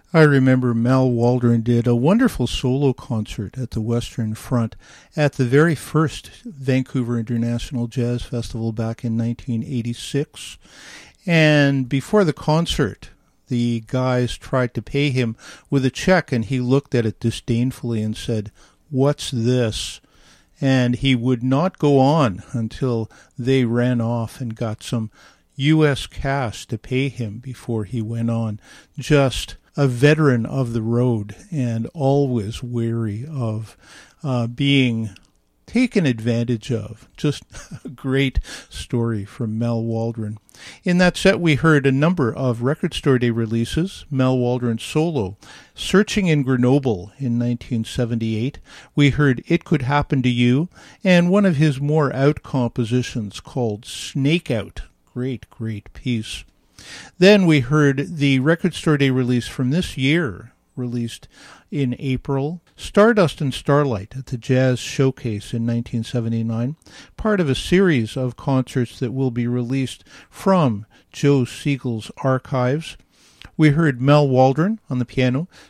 I remember Mal Waldron did a wonderful solo concert at the Western Front at the very first Vancouver International Jazz Festival back in 1986. And before the concert, the guys tried to pay him with a check, and he looked at it disdainfully and said, "What's this?" And he would not go on until they ran off and got some U.S. cash to pay him before he went on. Just a veteran of the road and always wary of being taken advantage of. Just a great story from Mal Waldron. In that set, we heard a number of Record Store Day releases. Mal Waldron's solo, Searching in Grenoble in 1978. We heard It Could Happen to You, and one of his more out compositions called Snake Out. Great, great piece. Then we heard the Record Store Day release from this year, released in April, Stardust and Starlight at the Jazz Showcase in 1979, part of a series of concerts that will be released from Joe Siegel's archives. We heard Mal Waldron on the piano,